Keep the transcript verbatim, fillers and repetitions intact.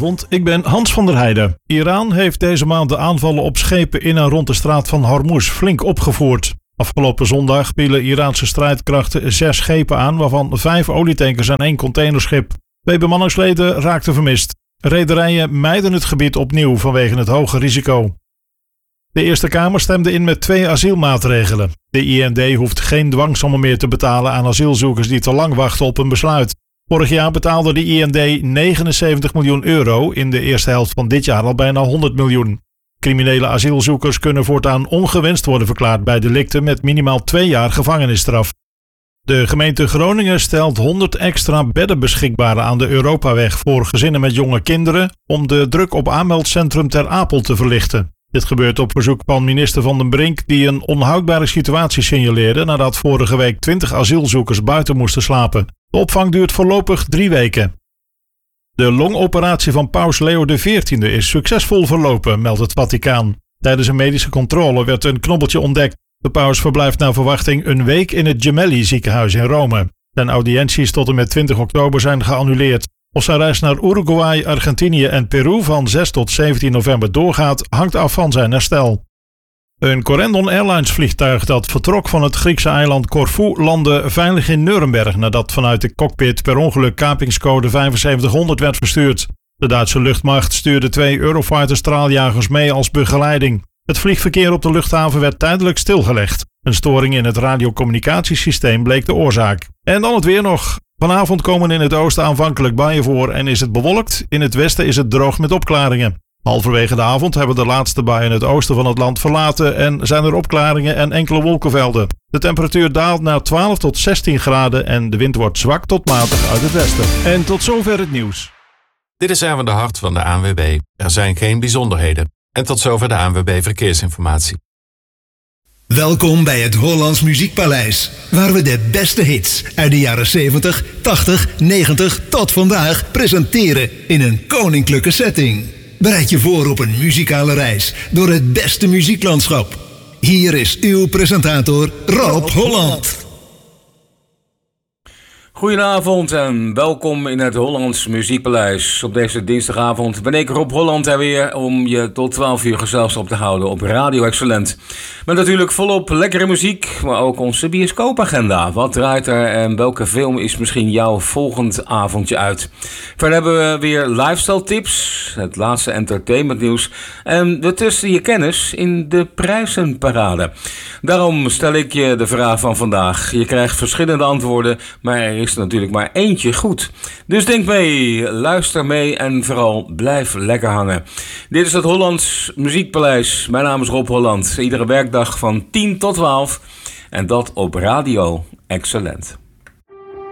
Goedenavond, ik ben Hans van der Heijden. Iran heeft deze maand de aanvallen op schepen in en rond de straat van Hormuz flink opgevoerd. Afgelopen zondag vielen Iraanse strijdkrachten zes schepen aan, waarvan vijf olietankers en één containerschip. Twee bemanningsleden raakten vermist. Rederijen mijden het gebied opnieuw vanwege het hoge risico. De Eerste Kamer stemde in met twee asielmaatregelen. De I N D hoeft geen dwangsommen meer te betalen aan asielzoekers die te lang wachten op een besluit. Vorig jaar betaalde de I N D negenenzeventig miljoen euro, in de eerste helft van dit jaar al bijna honderd miljoen. Criminele asielzoekers kunnen voortaan ongewenst worden verklaard bij delicten met minimaal twee jaar gevangenisstraf. De gemeente Groningen stelt honderd extra bedden beschikbaar aan de Europaweg voor gezinnen met jonge kinderen om de druk op aanmeldcentrum Ter Apel te verlichten. Dit gebeurt op verzoek van minister Van den Brink, die een onhoudbare situatie signaleerde nadat vorige week twintig asielzoekers buiten moesten slapen. De opvang duurt voorlopig drie weken. De longoperatie van paus Leo de veertiende is succesvol verlopen, meldt het Vaticaan. Tijdens een medische controle werd een knobbeltje ontdekt. De paus verblijft naar verwachting een week in het Gemelli ziekenhuis in Rome. Zijn audiënties tot en met twintig oktober zijn geannuleerd. Of zijn reis naar Uruguay, Argentinië en Peru van zes tot zeventien november doorgaat, hangt af van zijn herstel. Een Corendon Airlines vliegtuig dat vertrok van het Griekse eiland Corfu landde veilig in Nuremberg nadat vanuit de cockpit per ongeluk kapingscode vijfenzeventighonderd werd verstuurd. De Duitse luchtmacht stuurde twee Eurofighter straaljagers mee als begeleiding. Het vliegverkeer op de luchthaven werd tijdelijk stilgelegd. Een storing in het radiocommunicatiesysteem bleek de oorzaak. En dan het weer nog. Vanavond komen in het oosten aanvankelijk buien voor en is het bewolkt. In het westen is het droog met opklaringen. Halverwege de avond hebben de laatste buien het oosten van het land verlaten en zijn er opklaringen en enkele wolkenvelden. De temperatuur daalt naar twaalf tot zestien graden en de wind wordt zwak tot matig uit het westen. En tot zover het nieuws. Dit is Erwin de Hart van de A N W B. Er zijn geen bijzonderheden. En tot zover de A N W B Verkeersinformatie. Welkom bij het Hollands Muziekpaleis, waar we de beste hits uit de jaren zeventig, tachtig, negentig tot vandaag presenteren in een koninklijke setting. Bereid je voor op een muzikale reis door het beste muzieklandschap. Hier is uw presentator Rob Holland. Goedenavond en welkom in het Hollands Muziekpaleis. Op deze dinsdagavond ben ik Rob Holland er weer om je tot twaalf uur gezelschap te houden op Radio Excellent. Met natuurlijk volop lekkere muziek, maar ook onze bioscoopagenda. Wat draait er en welke film is misschien jouw volgend avondje uit? Verder hebben we weer lifestyle tips, het laatste entertainment nieuws en we testen je kennis in de prijzenparade. Daarom stel ik je de vraag van vandaag. Je krijgt verschillende antwoorden, maar er is natuurlijk maar eentje goed. Dus denk mee, luister mee en vooral blijf lekker hangen. Dit is het Hollands Muziekpaleis. Mijn naam is Rob Holland. Iedere werkdag van tien tot twaalf en dat op Radio Excellent.